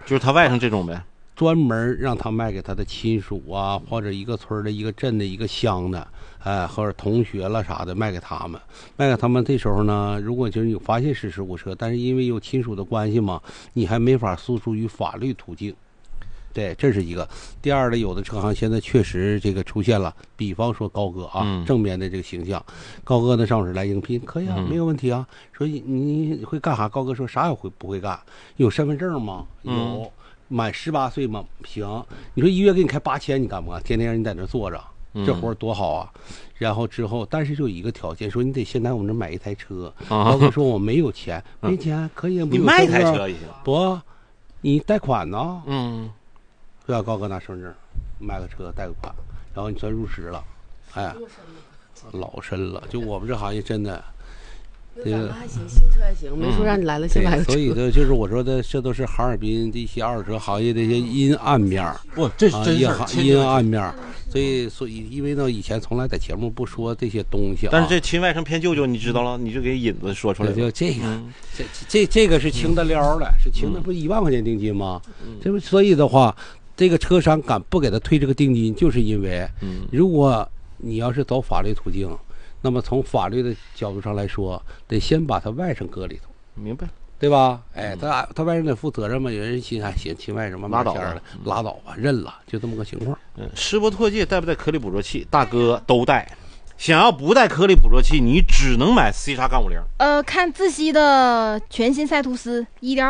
就是他外甥这种呗。 专门让他卖给他的亲属啊，或者一个村的一个镇的一个乡的，或者同学了啥的，卖给他们。这时候呢，如果就是有发现是事故车，但是因为有亲属的关系嘛，你还没法诉诸于法律途径。对，这是一个。第二呢，有的车行现在确实这个出现了，比方说高哥啊，正面的这个形象，高哥呢上手来应聘，可以啊，没有问题啊。说你会干啥？高哥说啥也不会干。有身份证吗？有。满18岁吗？行。你说一月给你开8000，你干不干？天天让你在那坐着，这活多好啊。然后之后，但是就有一个条件，说你得先来我们这买一台车。高哥说我没有钱，没钱可以， 你卖台车也行。 不，你贷款呢？对吧？高哥拿身份证买个车贷个款，然后你算入职了，哎，老深了。就我们这行业真的。 这个还行，新车还行，没说让你来了先买个车。 所以呢，就是我说的，这都是哈尔滨这些二手车行业的一些阴暗面。 不，这是真是阴暗面。所以因为呢，以前从来在节目不说这些东西。 但是这亲外甥偏舅舅，你知道了，你就给引子说出来了。 就这个，这个是轻的撩的，是轻的，不1万块钱定金吗？这不，所以的话，这个车商敢不给他退这个定金，就是因为，如果你要是走法律途径。那么从法律的角度上来说，得先把他外甥搁里头， 明白， 对吧？哎，他外甥得负责任嘛。有人心还嫌亲外甥嘛，拉倒吧，认了，就这么个情况。 师伯拓界带不带颗粒捕捉器？大哥都带。想要不带颗粒捕捉器，你只能买 C 叉杠50。 看自吸的全新赛图斯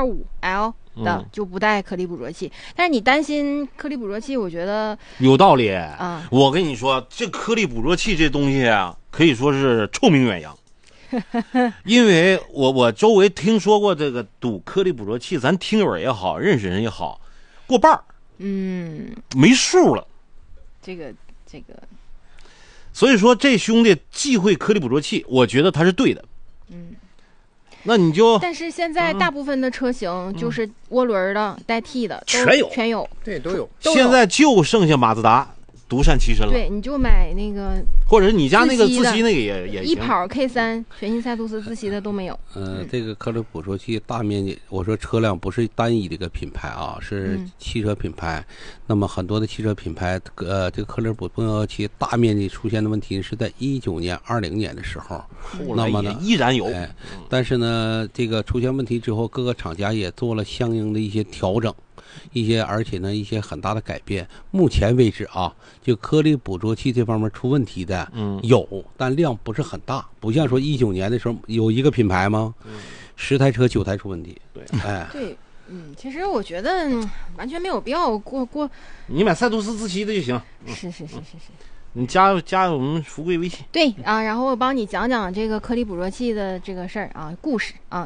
1.5L。的就不带颗粒捕捉器，但是你担心颗粒捕捉器，我觉得有道理啊。我跟你说，这颗粒捕捉器这东西啊，可以说是臭名远扬。因为我周围听说过这个赌颗粒捕捉器，咱听友也好，认识人也好，过半儿，没数了。 这个， 所以说这兄弟忌讳颗粒捕捉器，我觉得他是对的。那你就， 但是现在大部分的车型就是涡轮的、带 T 的，全有， 对，都有。 现在就剩下马自达独善其身了。 对，你就买那个， 或者是你家那个自吸那个也一跑 K3全新赛图斯自吸的都没有。 这个颗粒捕捉器大面积，我说车辆不是单一的一个品牌啊，是汽车品牌。那么很多的汽车品牌，这个颗粒捕捉器大面积出现的问题是在19年、20年的时候，那么呢依然有。 但是呢，这个出现问题之后，各个厂家也做了相应的一些调整。而且呢，一些很大的改变。目前为止啊，就颗粒捕捉器这方面出问题的，有，但量不是很大，不像说19年的时候有一个品牌吗？10台车9台出问题。 对， 对，其实我觉得完全没有必要过。 你买赛图斯自吸的就行。 是。 你加我们福贵微信。 对啊，然后我帮你讲讲这个颗粒捕捉器的这个事儿啊，故事啊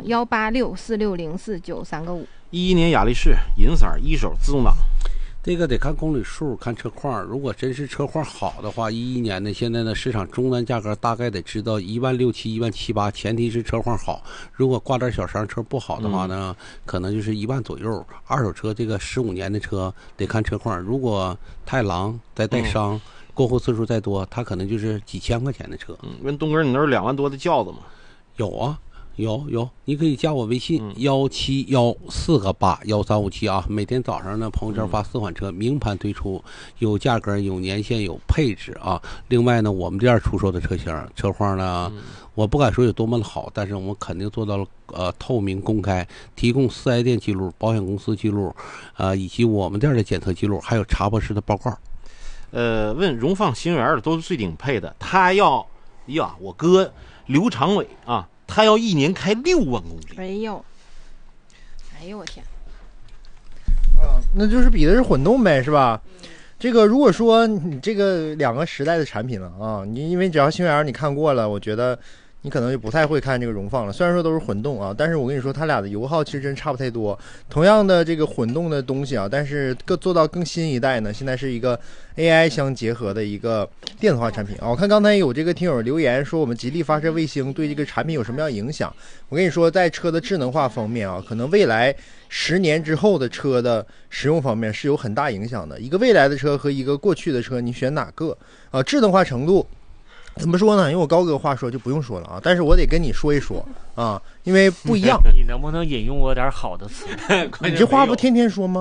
，186460493个5。 11年雅力士银色一手自动挡， 这个得看公里数，看车况。如果真是车况好的话，11年的现在呢，市场终端价格大概得知道16700、17000，前提是车况好。如果挂点小伤，车不好的话呢，可能就是1万左右。二手车这个15年的车得看车况，如果太狼再带伤，过户次数再多，它可能就是几千块钱的车。 问东哥，你那是2万多的轿子吗？ 有啊。有，你可以加我微信171481357啊。每天早上呢，朋友圈发4款车，明盘推出，有价格、有年限、有配置啊。另外呢，我们店出售的车型车况呢，我不敢说有多么的好，但是我们肯定做到了透明公开，提供4S店记录、保险公司记录，以及我们店的检测记录，还有查博士的报告。 问荣放新源的都是最顶配的，他要我哥刘长伟啊。他要1年开6万公里。 哎呦我天！ 那就是比的是混动呗，是吧？这个如果说你这个2个时代的产品了啊，你因为只要星源你看过了，我觉得你可能就不太会看这个荣放了。虽然说都是混动啊，但是我跟你说，它俩的油耗其实真差不太多。同样的这个混动的东西啊，但是做到更新一代呢，现在是一个 AI 相结合的一个电子化产品啊。我看刚才有这个听友留言说，我们吉利发射卫星对这个产品有什么样的影响？我跟你说，在车的智能化方面啊，可能未来10年之后的车的使用方面是有很大影响的。一个未来的车和一个过去的车，你选哪个啊？智能化程度。怎么说呢？因为我高哥话说就不用说了啊，但是我得跟你说一说啊，因为不一样。 你能不能引用我点好的词？ 你这话不天天说吗？